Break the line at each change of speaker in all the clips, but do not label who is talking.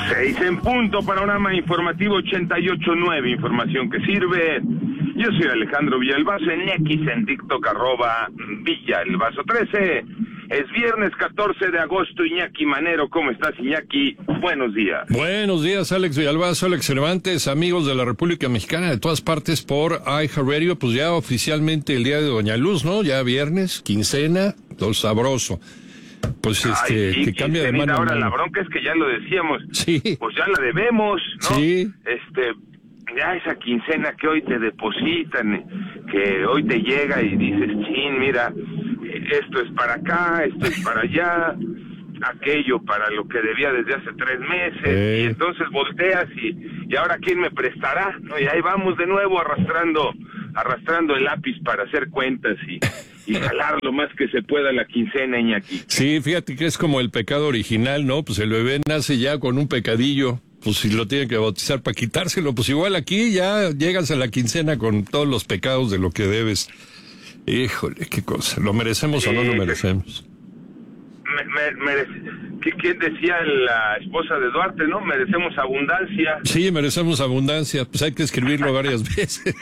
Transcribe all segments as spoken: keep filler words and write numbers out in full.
Seis en punto, panorama informativo ochenta y ocho punto nueve, información que sirve. Yo soy Alejandro Villalbazo, en X, en TikTok, arroba Villalbazo trece. Es viernes catorce de agosto, Iñaki Manero. ¿Cómo estás, Iñaki? Buenos días.
Buenos días, Alex Villalbazo, Alex Cervantes, amigos de la República Mexicana de todas partes por iHeartRadio. Pues ya oficialmente el día de Doña Luz, ¿no? Ya viernes, quincena, todo sabroso. Pues este,
Ay, sí,
que cambia de mano.
Ahora la bronca es que ya lo decíamos.
Sí.
Pues ya la debemos, ¿no?
Sí.
Este, ya esa quincena que hoy te depositan, que hoy te llega y dices, chin, mira, esto es para acá, esto es para allá, aquello para lo que debía desde hace tres meses, eh. y entonces volteas y, y ahora quién me prestará, ¿no? Y ahí vamos de nuevo arrastrando, arrastrando el lápiz para hacer cuentas y, y jalar lo más que se pueda la quincena, Iñaki.
Sí, fíjate que es como el pecado original, ¿no? Pues el bebé nace ya con un pecadillo, pues si lo tienen que bautizar para quitárselo, pues igual aquí ya llegas a la quincena con todos los pecados de lo que debes. Híjole, qué cosa, ¿lo merecemos sí, o no lo merecemos?
Me, me, merece, ¿quién decía la esposa de Duarte, no? Merecemos abundancia.
Sí, merecemos abundancia, pues hay que escribirlo varias veces.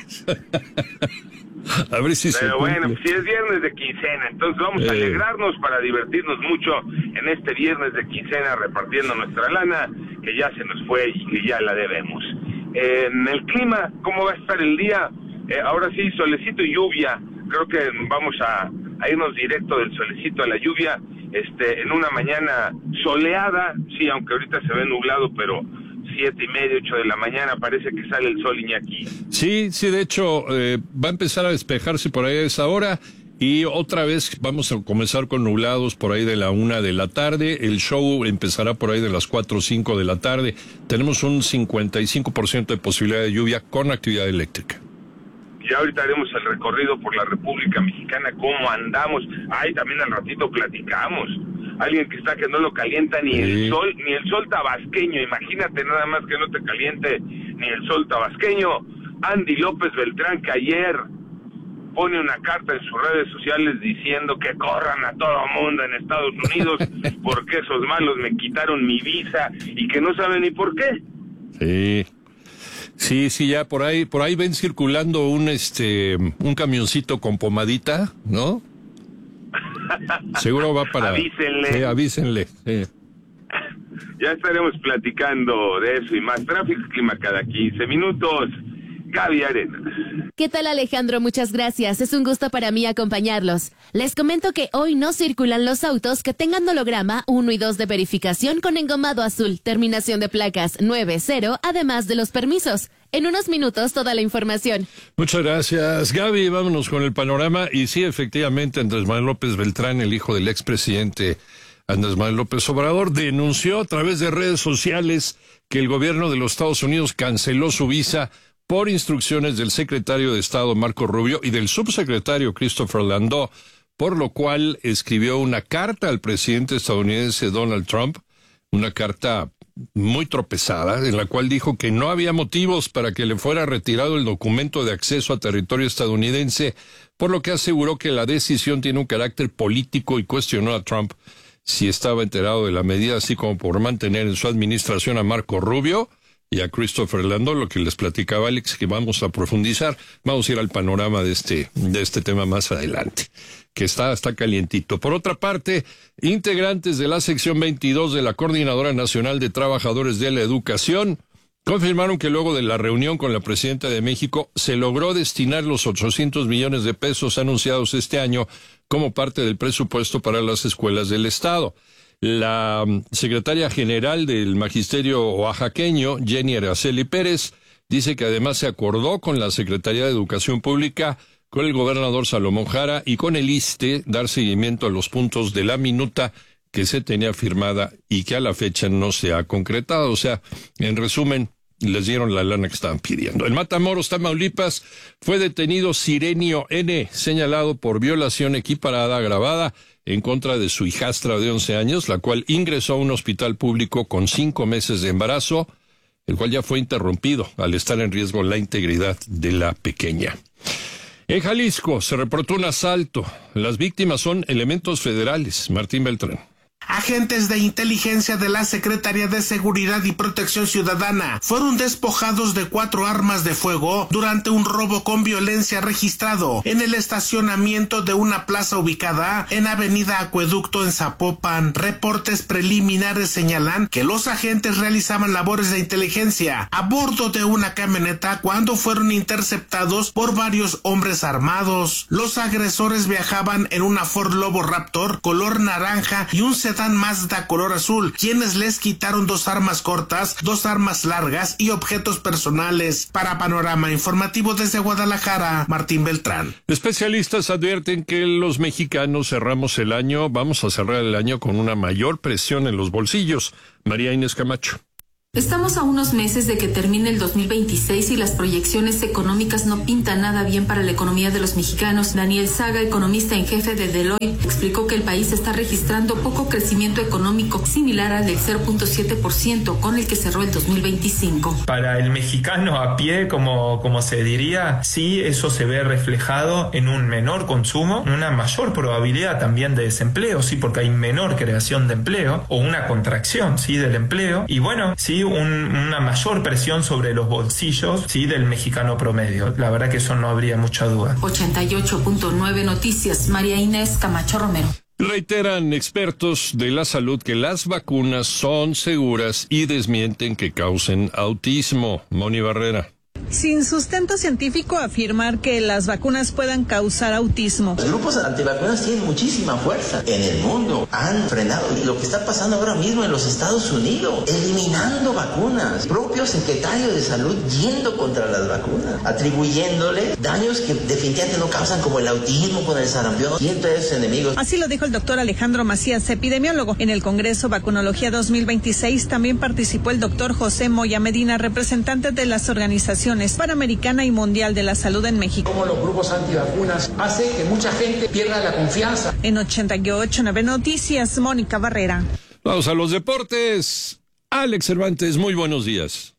A ver si
Pero
se
bueno,
cumple.
pues si es viernes de quincena, entonces vamos eh. a alegrarnos para divertirnos mucho en este viernes de quincena repartiendo nuestra lana, que ya se nos fue y que ya la debemos. Eh, en el clima, ¿cómo va a estar el día? Eh, ahora sí, solecito y lluvia. Creo que vamos a, a irnos directo del solecito a la lluvia, este, en una mañana soleada, sí, aunque ahorita se ve nublado, pero siete y media, ocho de la mañana parece que sale el sol, Iñaki.
Sí, sí, de hecho, eh, va a empezar a despejarse por ahí a esa hora, y otra vez vamos a comenzar con nublados por ahí de la una de la tarde, el show empezará por ahí de las cuatro o cinco de la tarde, tenemos un cincuenta y cinco por ciento de posibilidad de lluvia con actividad eléctrica.
Ya ahorita haremos el recorrido por la República Mexicana, cómo andamos. Ay, también al ratito platicamos. Alguien que está que no lo calienta ni sí. el sol, ni el sol tabasqueño. Imagínate nada más que no te caliente ni el sol tabasqueño. Andy López Beltrán, que ayer pone una carta en sus redes sociales diciendo que corran a todo mundo en Estados Unidos porque esos malos me quitaron mi visa y que no saben ni por qué.
Sí. Sí, sí, ya por ahí, por ahí ven circulando un este, un camioncito con pomadita, ¿no? Seguro va para.
Avísenle.
Sí, avísenle. Sí.
Ya estaremos platicando de eso y más. Tráfico Clima cada quince minutos. Gaby Arenas.
¿Qué tal, Alejandro? Muchas gracias. Es un gusto para mí acompañarlos. Les comento que hoy no circulan los autos que tengan holograma uno y dos de verificación con engomado azul, terminación de placas nueve cero, además de los permisos. En unos minutos, toda la información.
Muchas gracias, Gaby. Vámonos con el panorama. Y sí, efectivamente, Andrés Manuel López Beltrán, el hijo del expresidente Andrés Manuel López Obrador, denunció a través de redes sociales que el gobierno de los Estados Unidos canceló su visa por instrucciones del secretario de Estado Marco Rubio y del subsecretario Christopher Landau, por lo cual escribió una carta al presidente estadounidense Donald Trump, una carta muy tropezada, en la cual dijo que no había motivos para que le fuera retirado el documento de acceso a territorio estadounidense, por lo que aseguró que la decisión tiene un carácter político y cuestionó a Trump si estaba enterado de la medida, así como por mantener en su administración a Marco Rubio y a Christopher Landau, lo que les platicaba Alex, que vamos a profundizar. Vamos a ir al panorama de este, de este tema más adelante, que está, está calientito. Por otra parte, integrantes de la sección veintidós de la Coordinadora Nacional de Trabajadores de la Educación confirmaron que luego de la reunión con la presidenta de México se logró destinar los ochocientos millones de pesos anunciados este año como parte del presupuesto para las escuelas del Estado. La secretaria general del Magisterio oaxaqueño, Jenny Araceli Pérez, dice que además se acordó con la Secretaría de Educación Pública, con el gobernador Salomón Jara y con el ISSSTE dar seguimiento a los puntos de la minuta que se tenía firmada y que a la fecha no se ha concretado. O sea, en resumen, les dieron la lana que estaban pidiendo. En Matamoros, Tamaulipas, fue detenido Sirenio N., señalado por violación equiparada agravada en contra de su hijastra de once años, la cual ingresó a un hospital público con cinco meses de embarazo, el cual ya fue interrumpido al estar en riesgo la integridad de la pequeña. En Jalisco se reportó un asalto. Las víctimas son elementos federales. Martín Beltrán.
Agentes de inteligencia de la Secretaría de Seguridad y Protección Ciudadana fueron despojados de cuatro armas de fuego durante un robo con violencia registrado en el estacionamiento de una plaza ubicada en Avenida Acueducto en Zapopan. Reportes preliminares señalan que los agentes realizaban labores de inteligencia a bordo de una camioneta cuando fueron interceptados por varios hombres armados. Los agresores viajaban en una Ford Lobo Raptor color naranja y un sedán Mazda color azul, quienes les quitaron dos armas cortas, dos armas largas y objetos personales. Para Panorama Informativo desde Guadalajara, Martín Beltrán.
Especialistas advierten que los mexicanos cerramos el año, vamos a cerrar el año con una mayor presión en los bolsillos. María Inés Camacho.
Estamos a unos meses de que termine el dos mil veintiséis y las proyecciones económicas no pintan nada bien para la economía de los mexicanos. Daniel Saga, economista en jefe de Deloitte, explicó que el país está registrando poco crecimiento económico, similar al del cero punto siete por ciento con el que cerró el dos mil veinticinco.
Para el mexicano a pie, como, como se diría, sí, eso se ve reflejado en un menor consumo, una mayor probabilidad también de desempleo, sí, porque hay menor creación de empleo o una contracción, sí, del empleo. Y bueno, sí, Un, una mayor presión sobre los bolsillos, sí, del mexicano promedio. La verdad que eso no habría mucha duda.
ochenta y ocho punto nueve Noticias, María Inés Camacho Romero.
Reiteran expertos de la salud que las vacunas son seguras y desmienten que causen autismo. Moni Barrera.
Sin sustento científico afirmar que las vacunas puedan causar autismo.
Los grupos antivacunas tienen muchísima fuerza en el mundo. Han frenado lo que está pasando ahora mismo en los Estados Unidos, eliminando vacunas. Propio secretario de salud yendo contra las vacunas, atribuyéndole daños que definitivamente no causan, como el autismo con el sarampión y entre esos enemigos.
Así lo dijo el doctor Alejandro Macías, epidemiólogo. En el Congreso Vacunología dos mil veintiséis también participó el doctor José Moya Medina, representante de las organizaciones Panamericana y Mundial de la Salud en México.
Como los grupos antivacunas hace que mucha gente pierda la confianza.
En ochenta y ocho punto nueve Noticias, Mónica Barrera.
Vamos a los deportes. Alex Cervantes, muy buenos días.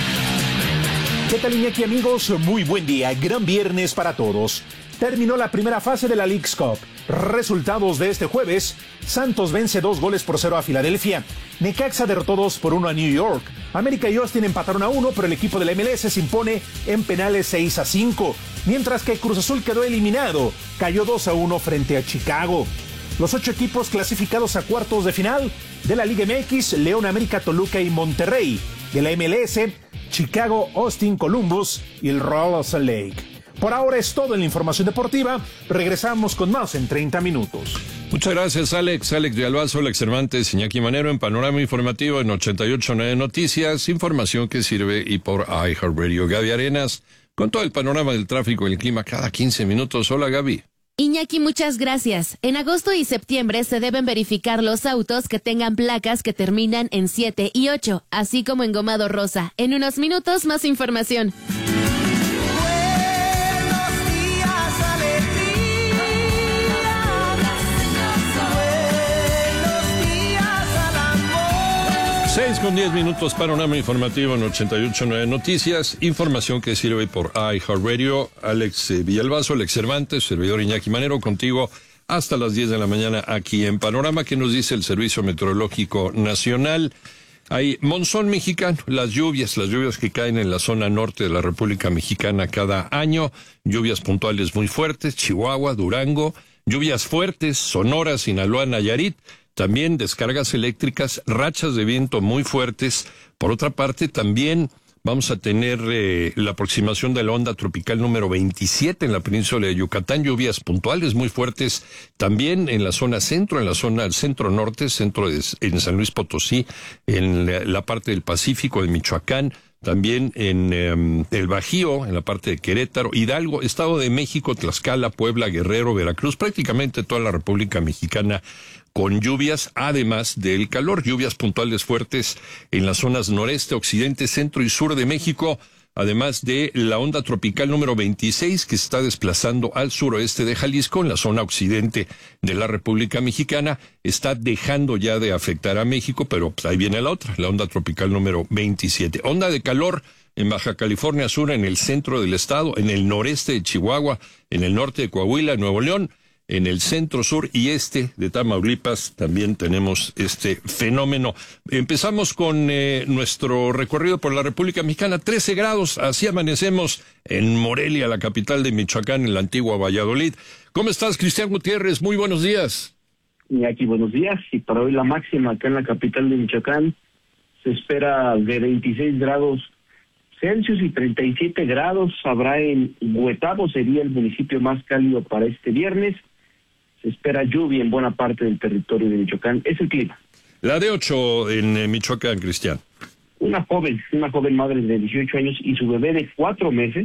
¿Qué tal, Iñaki, amigos? Muy buen día, gran viernes para todos. Terminó la primera fase de la Leagues Cup. Resultados de este jueves: Santos vence dos goles por cero a Filadelfia. Necaxa derrotó dos por uno a New York. América y Austin empataron a uno, pero el equipo de la M L S se impone en penales seis a cinco. Mientras que Cruz Azul quedó eliminado, cayó dos a uno frente a Chicago. Los ocho equipos clasificados a cuartos de final de la Liga M X: León, América, Toluca y Monterrey. De la M L S, Chicago, Austin, Columbus y el Real Salt Lake. Por ahora es todo en la información deportiva. Regresamos con más en treinta minutos.
Muchas gracias, Alex. Alex de Albazo, Alex Cervantes, Iñaki Manero en Panorama Informativo en ochenta y ocho punto nueve Noticias. Información que sirve y por iHeartRadio. Gaby Arenas, con todo el panorama del tráfico y el clima cada quince minutos. Hola, Gaby.
Iñaki, muchas gracias. En agosto y septiembre se deben verificar los autos que tengan placas que terminan en siete y ocho, así como engomado rosa. En unos minutos, más información.
seis con diez minutos, panorama informativo en ochenta y ocho punto nueve Noticias. Información que sirve por iHeartRadio. Alex Villalbazo, Alex Cervantes, servidor Iñaki Manero, contigo hasta las diez de la mañana aquí en Panorama. ¿Qué nos dice el Servicio Meteorológico Nacional? Hay monzón mexicano, las lluvias, las lluvias que caen en la zona norte de la República Mexicana cada año, lluvias puntuales muy fuertes, Chihuahua, Durango, lluvias fuertes, Sonora, Sinaloa, Nayarit. También descargas eléctricas, rachas de viento muy fuertes. Por otra parte, también vamos a tener eh, la aproximación de la onda tropical número veintisiete en la península de Yucatán, lluvias puntuales muy fuertes también en la zona centro, en la zona centro-norte, centro de, en San Luis Potosí, en la, la parte del Pacífico de Michoacán, también en eh, el Bajío, en la parte de Querétaro, Hidalgo, Estado de México, Tlaxcala, Puebla, Guerrero, Veracruz, prácticamente toda la República Mexicana con lluvias, además del calor, lluvias puntuales fuertes en las zonas noreste, occidente, centro y sur de México, además de la onda tropical número veintiséis que se está desplazando al suroeste de Jalisco, en la zona occidente de la República Mexicana, está dejando ya de afectar a México, pero pues, ahí viene la otra, la onda tropical número veintisiete. Onda de calor en Baja California Sur, en el centro del estado, en el noreste de Chihuahua, en el norte de Coahuila, Nuevo León, en el centro, sur y este de Tamaulipas también tenemos este fenómeno. Empezamos con eh, nuestro recorrido por la República Mexicana. trece grados, así amanecemos en Morelia, la capital de Michoacán, en la antigua Valladolid. ¿Cómo estás, Cristian Gutiérrez? Muy buenos días.
Y aquí buenos días. Y para hoy la máxima acá en la capital de Michoacán se espera de veintiséis grados Celsius y treinta y siete grados. Habrá en Huetabo, sería el municipio más cálido para este viernes. Se espera lluvia en buena parte del territorio de Michoacán. Es el clima.
La de ocho en eh, Michoacán, Cristian.
Una joven, una joven madre de dieciocho años y su bebé de cuatro meses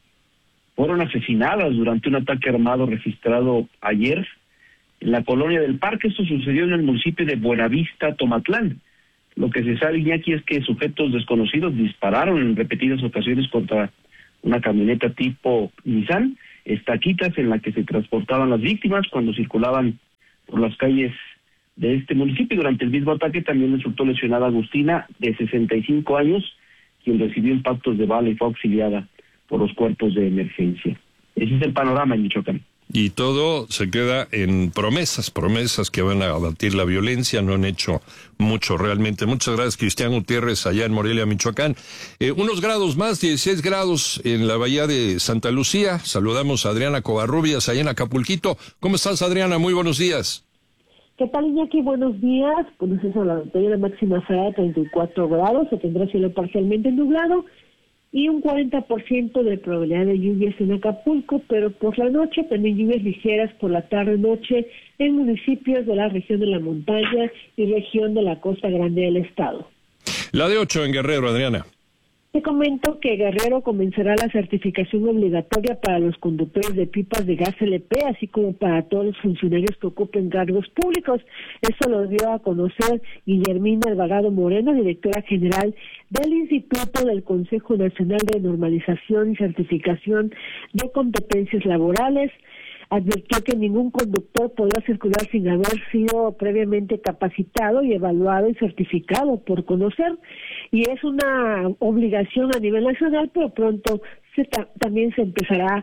fueron asesinadas durante un ataque armado registrado ayer en la colonia del Parque. Esto sucedió en el municipio de Buenavista, Tomatlán. Lo que se sabe, Iñaki, es que sujetos desconocidos dispararon en repetidas ocasiones contra una camioneta tipo Nissan, estaquitas en la que se transportaban las víctimas cuando circulaban por las calles de este municipio. Durante el mismo ataque también resultó lesionada Agustina, de sesenta y cinco años, quien recibió impactos de bala y fue auxiliada por los cuerpos de emergencia. Ese es el panorama en Michoacán.
Y todo se queda en promesas, promesas que van a abatir la violencia, no han hecho mucho realmente. Muchas gracias, Cristian Gutiérrez, allá en Morelia, Michoacán. Eh, unos grados más, dieciséis grados en la bahía de Santa Lucía. Saludamos a Adriana Covarrubias, allá en Acapulquito. ¿Cómo estás, Adriana? Muy buenos días.
¿Qué tal, Iñaki? Buenos días. Pues eso, la temperatura máxima será de treinta y cuatro grados, se tendrá cielo parcialmente nublado y un cuarenta por ciento de probabilidad de lluvias en Acapulco, pero por la noche también lluvias ligeras por la tarde-noche en municipios de la región de la montaña y región de la costa grande del estado.
La de ocho en Guerrero, Adriana.
Te comento que Guerrero comenzará la certificación obligatoria para los conductores de pipas de gas L P, así como para todos los funcionarios que ocupen cargos públicos. Esto lo dio a conocer Guillermina Alvarado Moreno, directora general del Instituto del Consejo Nacional de Normalización y Certificación de Competencias Laborales. Advirtió que ningún conductor podrá circular sin haber sido previamente capacitado y evaluado y certificado por conocer, y es una obligación a nivel nacional, pero pronto se ta- también se empezará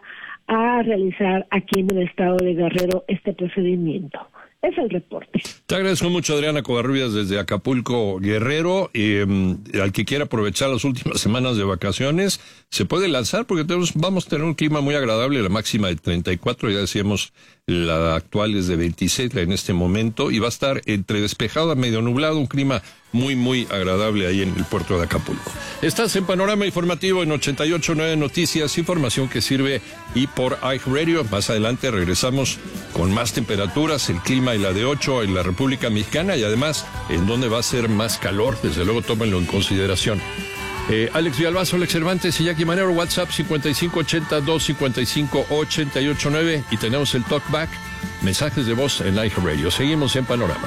a realizar aquí en el estado de Guerrero este procedimiento. Es el reporte.
Te agradezco mucho, Adriana Covarrubias, desde Acapulco, Guerrero. Eh, al que quiera aprovechar las últimas semanas de vacaciones, se puede lanzar porque tenemos, vamos a tener un clima muy agradable, la máxima de treinta y cuatro, ya decíamos, la actual es de veintiséis en este momento, y va a estar entre despejado a medio nublado, un clima muy, muy agradable ahí en el puerto de Acapulco. Estás en Panorama Informativo en ochenta y ocho punto nueve Noticias, información que sirve y por iHeartRadio. Más adelante regresamos con más temperaturas, el clima y la de ocho en la República Mexicana, y además en donde va a ser más calor, desde luego tómenlo en consideración. Eh, Alex Villalbazo, Alex Cervantes y Jackie Manero, WhatsApp cincuenta y cinco ochenta, dos cincuenta y cinco, ochenta y ocho nueve, y tenemos el Talkback, mensajes de voz en iHeartRadio. Seguimos en Panorama.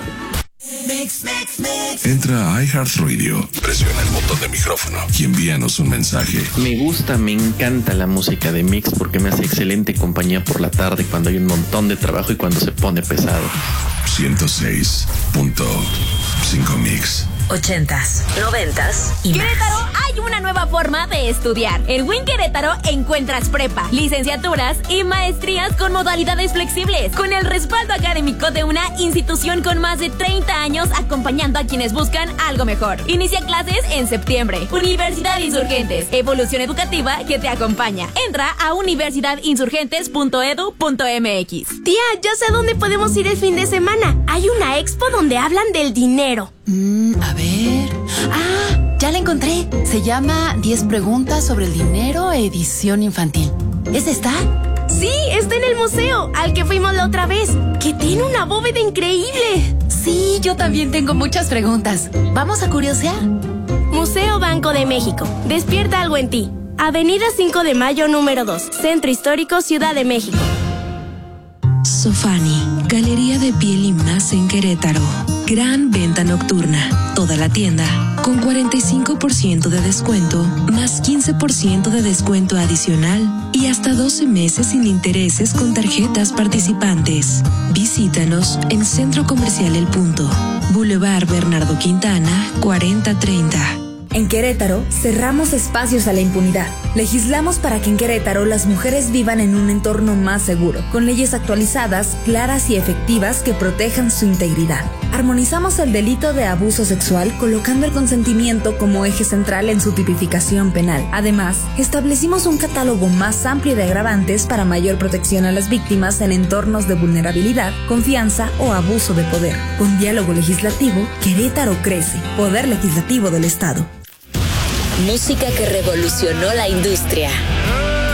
Mix, mix, mix. Entra a iHeartRadio, presiona el botón de micrófono y envíanos un mensaje.
Me gusta, me encanta la música de Mix porque me hace excelente compañía por la tarde cuando hay un montón de trabajo y cuando se pone pesado.
ciento seis punto cinco Mix.
Ochentas, noventas y
Querétaro,
más.
hay una nueva forma de estudiar. En W I N Querétaro encuentras prepa, licenciaturas y maestrías con modalidades flexibles, con el respaldo académico de una institución con más de treinta años acompañando a quienes buscan algo mejor. Inicia clases en septiembre. Universidad Insurgentes, evolución educativa que te acompaña. Entra a universidad insurgentes punto edu punto m x.
Tía, ya sé dónde podemos ir el fin de semana. Hay una expo donde hablan del dinero.
Mm, a ver. Ah, ya la encontré. Se llama diez preguntas sobre el dinero, edición infantil. ¿Es esta?
Sí, está en el museo, al que fuimos la otra vez, que tiene una bóveda increíble.
Sí, yo también tengo muchas preguntas. ¿Vamos a curiosear?
Museo Banco de México. Despierta algo en ti. Avenida cinco de Mayo, número dos. Centro Histórico, Ciudad de México.
Sofani, galería de piel y más en Querétaro. Gran venta nocturna. Toda la tienda con cuarenta y cinco por ciento de descuento, más quince por ciento de descuento adicional y hasta doce meses sin intereses con tarjetas participantes. Visítanos en Centro Comercial El Punto, Boulevard Bernardo Quintana, cuarenta treinta.
En Querétaro, cerramos espacios a la impunidad. Legislamos para que en Querétaro las mujeres vivan en un entorno más seguro, con leyes actualizadas, claras y efectivas que protejan su integridad. Armonizamos el delito de abuso sexual colocando el consentimiento como eje central en su tipificación penal. Además, establecimos un catálogo más amplio de agravantes para mayor protección a las víctimas en entornos de vulnerabilidad, confianza o abuso de poder. Con diálogo legislativo, Querétaro crece. Poder Legislativo del Estado.
Música que revolucionó la industria.